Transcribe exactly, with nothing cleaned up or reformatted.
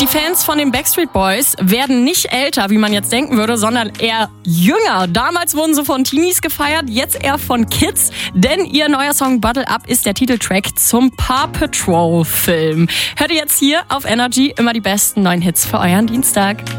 Fans von den Backstreet Boys werden nicht älter, wie man jetzt denken würde, sondern eher jünger. Damals wurden sie von Teenies gefeiert, jetzt eher von Kids, denn ihr neuer Song Bottle Up ist der Titeltrack zum Paw Patrol Film. Hört ihr jetzt hier auf Energy immer die besten neuen Hits für euren Dienstag.